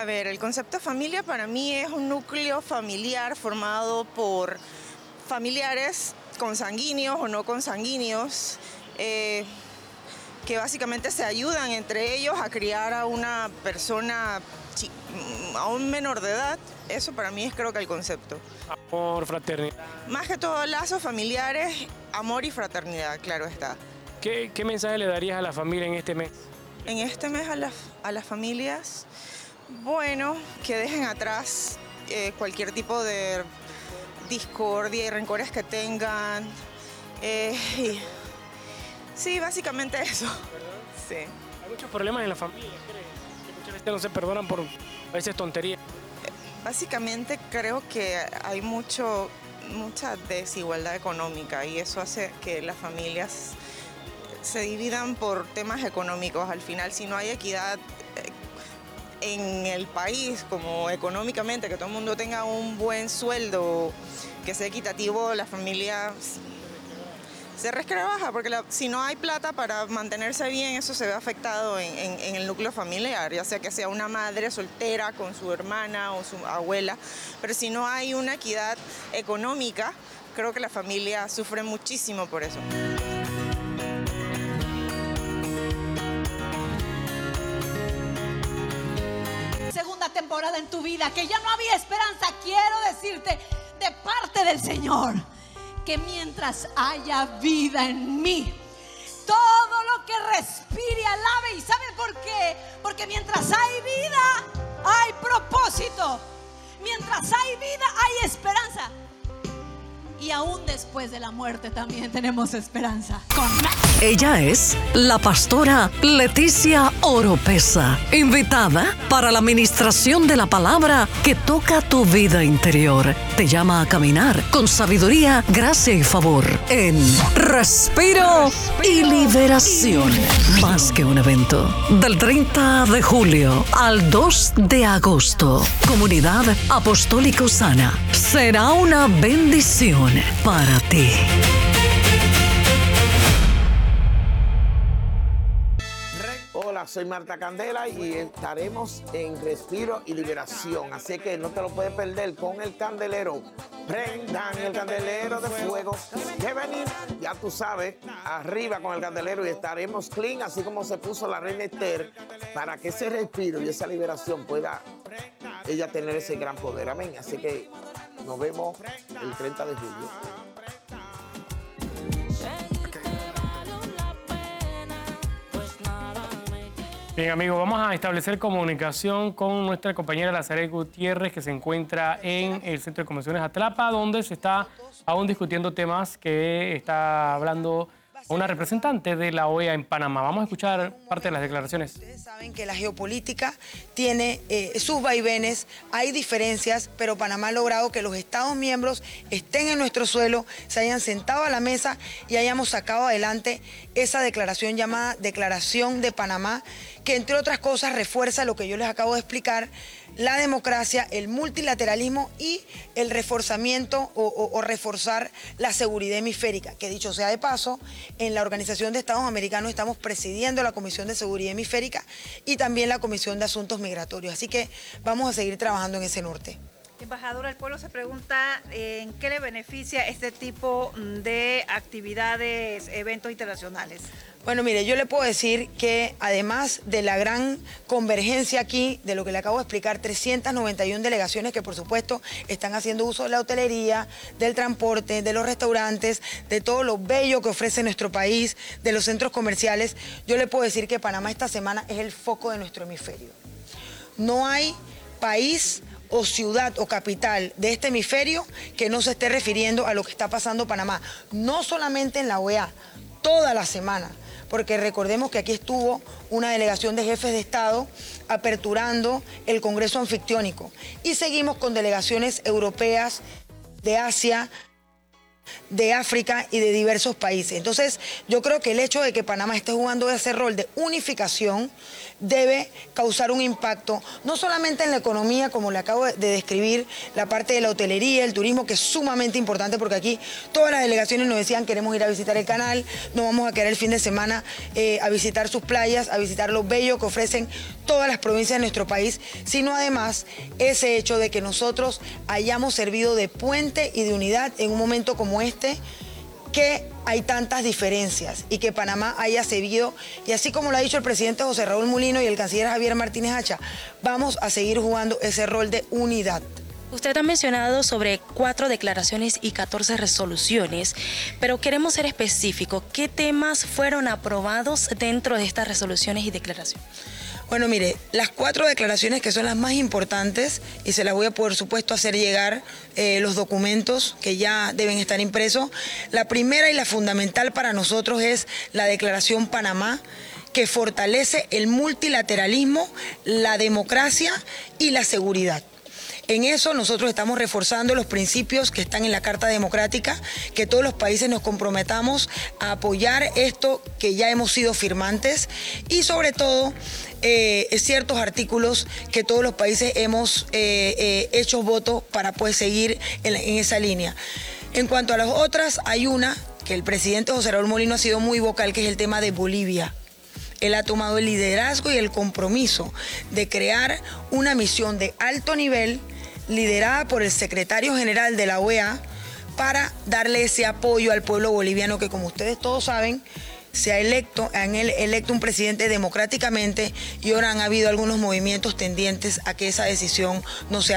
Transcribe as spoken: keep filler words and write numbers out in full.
ver, el concepto de familia para mí es un núcleo familiar formado por familiares consanguíneos o no consanguíneos, eh, que básicamente se ayudan entre ellos a criar a una persona, a un menor de edad. Eso para mí es creo que el concepto. Amor, fraternidad. Más que todo lazos familiares, amor y fraternidad, claro está. ¿Qué, qué mensaje le darías a la familia en este mes? En este mes a, la, a las familias, bueno, que dejen atrás eh, cualquier tipo de discordia y rencores que tengan. Eh, y, sí, básicamente eso. Sí. Hay muchos problemas en la familia, ¿crees? Que muchas veces no se perdonan por a veces tonterías. Básicamente creo que hay mucho, mucha desigualdad económica y eso hace que las familias se dividan por temas económicos. Al final, si no hay equidad en el país, como económicamente, que todo el mundo tenga un buen sueldo, que sea equitativo, la familia se resquebraja, porque la, si no hay plata para mantenerse bien, eso se ve afectado en, en, en el núcleo familiar, ya sea que sea una madre soltera con su hermana o su abuela, pero si no hay una equidad económica, creo que la familia sufre muchísimo por eso. Segunda temporada en tu vida, que ya no había esperanza, quiero decirte de parte del Señor, que mientras haya vida en mí, todo lo que respire alabe. ¿Y saben por qué? Porque mientras hay vida, hay propósito. Mientras hay vida, hay esperanza. Y aún después de la muerte también tenemos esperanza. Ella es la pastora Leticia Oropesa, invitada para la ministración de la palabra que toca tu vida interior. Te llama a caminar con sabiduría, gracia y favor en Respiro y Liberación. Más que un evento. Del treinta de julio al dos de agosto. Comunidad Apostólica Osana. Será una bendición para ti. Hola, soy Marta Candela y estaremos en Respiro y Liberación, así que no te lo puedes perder con el candelero. Prendan el candelero de fuego, que venir, ya tú sabes, arriba con el candelero y estaremos clean, así como se puso la reina Esther, para que ese respiro y esa liberación pueda ella tener ese gran poder. Amén. Así que nos vemos el treinta de julio. Bien, amigos, vamos a establecer comunicación con nuestra compañera Lazaret Gutiérrez, que se encuentra en el Centro de Convenciones Atlapa, donde se está aún discutiendo temas que está hablando una representante de la O E A en Panamá. Vamos a escuchar parte de las declaraciones. Ustedes saben que la geopolítica tiene eh, sus vaivenes, hay diferencias, pero Panamá ha logrado que los Estados miembros estén en nuestro suelo, se hayan sentado a la mesa y hayamos sacado adelante esa declaración llamada Declaración de Panamá, que entre otras cosas refuerza lo que yo les acabo de explicar, la democracia, el multilateralismo y el reforzamiento o, o, o reforzar la seguridad hemisférica, que dicho sea de paso, en la Organización de Estados Americanos estamos presidiendo la Comisión de Seguridad Hemisférica y también la Comisión de Asuntos Migratorios, así que vamos a seguir trabajando en ese norte. Embajadora, el pueblo se pregunta en qué le beneficia este tipo de actividades, eventos internacionales. Bueno, mire, yo le puedo decir que además de la gran convergencia aquí, de lo que le acabo de explicar, trescientas noventa y una delegaciones que por supuesto están haciendo uso de la hotelería, del transporte, de los restaurantes, de todo lo bello que ofrece nuestro país, de los centros comerciales, yo le puedo decir que Panamá esta semana es el foco de nuestro hemisferio. No hay país o ciudad o capital de este hemisferio que no se esté refiriendo a lo que está pasando en Panamá, no solamente en la O E A, toda la semana, porque recordemos que aquí estuvo una delegación de jefes de Estado aperturando el Congreso Anfictiónico y seguimos con delegaciones europeas, de Asia, de África y de diversos países. Entonces, yo creo que el hecho de que Panamá esté jugando ese rol de unificación debe causar un impacto, no solamente en la economía, como le acabo de describir, la parte de la hotelería, el turismo, que es sumamente importante, porque aquí todas las delegaciones nos decían queremos ir a visitar el canal, no vamos a quedar el fin de semana eh, a visitar sus playas, a visitar lo bello que ofrecen todas las provincias de nuestro país, sino además ese hecho de que nosotros hayamos servido de puente y de unidad en un momento como este, que hay tantas diferencias y que Panamá haya servido, y así como lo ha dicho el presidente José Raúl Mulino y el canciller Javier Martínez Hacha, vamos a seguir jugando ese rol de unidad. Usted ha mencionado sobre cuatro declaraciones y catorce resoluciones, pero queremos ser específicos. ¿Qué temas fueron aprobados dentro de estas resoluciones y declaraciones? Bueno, mire, las cuatro declaraciones que son las más importantes, y se las voy a por supuesto hacer llegar eh, los documentos que ya deben estar impresos. La primera y la fundamental para nosotros es la Declaración Panamá, que fortalece el multilateralismo, la democracia y la seguridad. En eso nosotros estamos reforzando los principios que están en la Carta Democrática, que todos los países nos comprometamos a apoyar esto que ya hemos sido firmantes, y sobre todo eh, ciertos artículos que todos los países hemos eh, eh, hecho voto para pues seguir en, en esa línea. En cuanto a las otras, hay una que el presidente José Raúl Mulino ha sido muy vocal, que es el tema de Bolivia. Él ha tomado el liderazgo y el compromiso de crear una misión de alto nivel liderada por el secretario general de la O E A para darle ese apoyo al pueblo boliviano que, como ustedes todos saben, se ha electo, han electo un presidente democráticamente, y ahora han habido algunos movimientos tendientes a que esa decisión no sea